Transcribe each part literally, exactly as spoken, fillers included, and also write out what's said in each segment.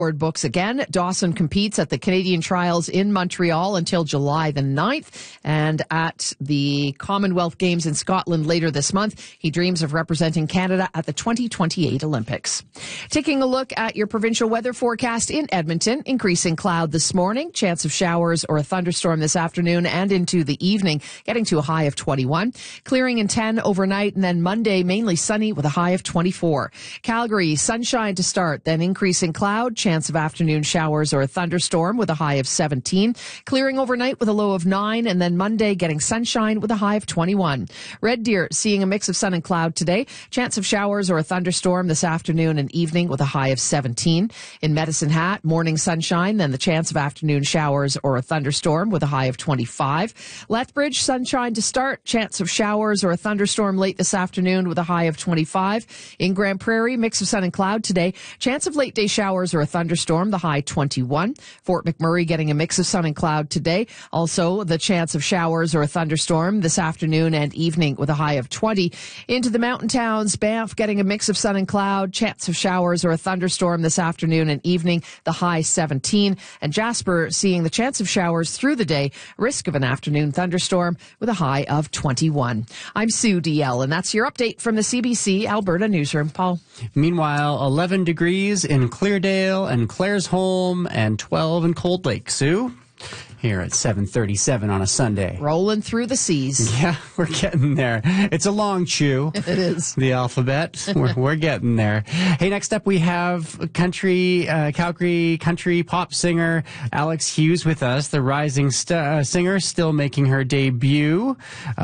books again. Dawson competes at the Canadian Trials in Montreal until July the ninth, and at the Commonwealth Games in Scotland later this month. He dreams of representing Canada at the twenty twenty-eight Olympics. Taking a look at your provincial weather forecast in Edmonton, increasing cloud this morning, chance of showers or a thunderstorm this afternoon and into the evening, getting to a high of twenty-one. Clearing in ten overnight, and then Monday mainly sunny with a high of twenty-four. Calgary, sunshine to start, then increasing cloud, chance of afternoon showers or a thunderstorm with a high of seventeen. Clearing overnight with a low of nine, and then Monday getting sunshine with a high of twenty-one. Red Deer seeing a mix of sun and cloud today. Chance of showers or a thunderstorm this afternoon and evening with a high of seventeen. In Medicine Hat, morning sunshine, then the chance of afternoon showers or a thunderstorm with a high of twenty-five. Lethbridge, sunshine to start. Chance of showers or a thunderstorm late this afternoon with a high of twenty-five. In Grand Prairie, mix of sun and cloud today. Chance of late day showers or a thunderstorm, the high twenty-one. Fort McMurray getting a mix of sun and cloud today. Also, the chance of showers or a thunderstorm this afternoon and evening with a high of twenty. Into the mountain towns, Banff getting a mix of sun and cloud. Chance of showers or a thunderstorm this afternoon and evening, the high seventeen. And Jasper seeing the chance of showers through the day, risk of an afternoon thunderstorm with a high of twenty-one. I'm Sue D L, and that's your update from the C B C Alberta Newsroom. Paul. Meanwhile, eleven degrees in Cleardale and Claresholm and twelve in Cold Lake. Sue? Here at seven thirty-seven on a Sunday. Rolling through the seas. Yeah, we're getting there. It's a long chew. It is. The alphabet. We're, we're getting there. Hey, next up we have country, uh, Calgary country pop singer Alex Hughes with us, the rising st- uh, singer, still making her debut uh,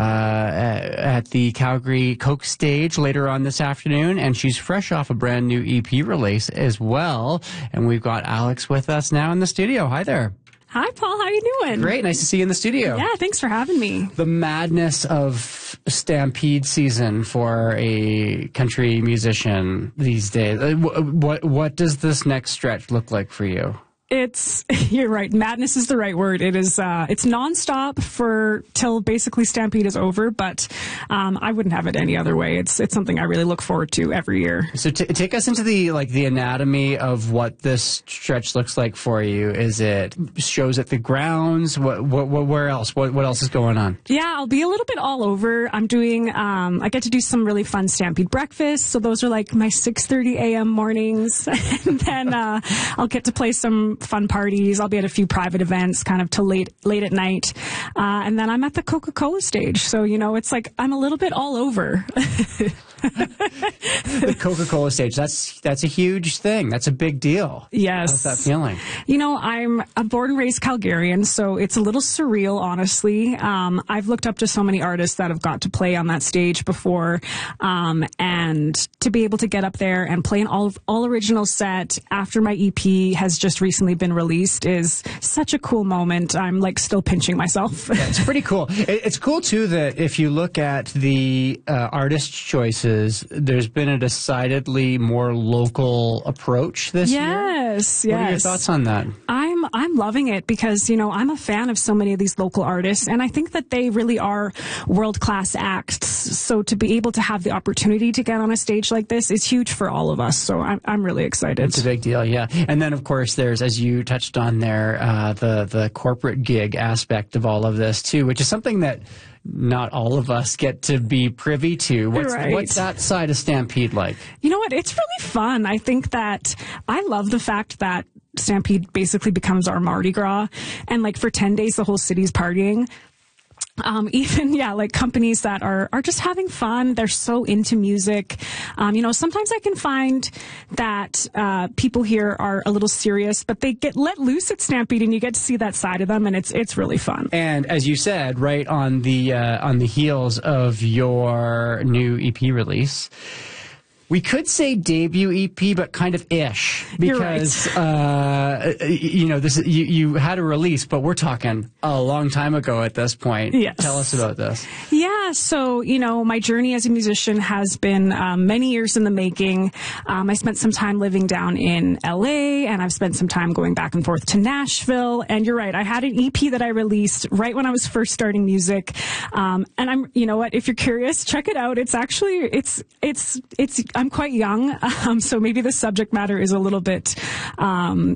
at the Calgary Coke stage later on this afternoon, and she's fresh off a brand new E P release as well. And we've got Alex with us now in the studio. Hi there. Hi, Paul. How you doing? Great. Nice to see you in the studio. Yeah, thanks for having me. The madness of Stampede season for a country musician these days. What what does this next stretch look like for you? It's, you're right. Madness is the right word. It is, uh, it's nonstop for, till basically Stampede is over, but, um, I wouldn't have it any other way. It's, it's something I really look forward to every year. So t- take us into the, like, the anatomy of what this stretch looks like for you. Is it shows at the grounds? What, what, what where else? What, what else is going on? Yeah, I'll be a little bit all over. I'm doing, um, I get to do some really fun Stampede breakfasts. So those are like my six thirty a.m. mornings. And then, uh, I'll get to play some fun parties. I'll be at a few private events kind of till late late at night. Uh, and then I'm at the Coca-Cola stage. So, you know, it's like I'm a little bit all over. The Coca-Cola stage, that's that's a huge thing. That's a big deal. Yes. How's that feeling? You know, I'm a born and raised Calgarian, so it's a little surreal, honestly. Um, I've looked up to so many artists that have got to play on that stage before, um, and to be able to get up there and play an all, all original set after my E P has just recently been released is such a cool moment. I'm like still pinching myself. Yeah, it's pretty cool. It, it's cool too that if you look at the uh, artist choices, there's been a decidedly more local approach this yes, year. Yes, What yes. are your thoughts on that? I'm I'm loving it because, you know, I'm a fan of so many of these local artists, and I think that they really are world-class acts. So to be able to have the opportunity to get on a stage like this is huge for all of us. So I'm I'm really excited. It's a big deal, yeah. And then, of course, there's, as you touched on there, uh, the the corporate gig aspect of all of this too, which is something that not all of us get to be privy to. What's, right. what's that side of Stampede like? You know what? It's really fun. I think that I love the fact that Stampede basically becomes our Mardi Gras, and like for ten days the whole city's partying. Um, even, yeah, like companies that are, are just having fun. They're so into music. Um, you know, sometimes I can find that, uh, people here are a little serious, but they get let loose at Stampede and you get to see that side of them, and it's, it's really fun. And as you said, right on the, uh, on the heels of your new E P release, we could say debut E P, but kind of ish, because right. uh, you know this. You, you had a release, but we're talking a long time ago at this point. Yes. Tell us about this. Yeah, Yeah, so, you know, my journey as a musician has been um, many years in the making. Um, I spent some time living down in L A, and I've spent some time going back and forth to Nashville. And you're right, I had an E P that I released right when I was first starting music. Um, and I'm, you know what, if you're curious, check it out. It's actually, it's, it's, it's, I'm quite young, um, so maybe the subject matter is a little bit, um,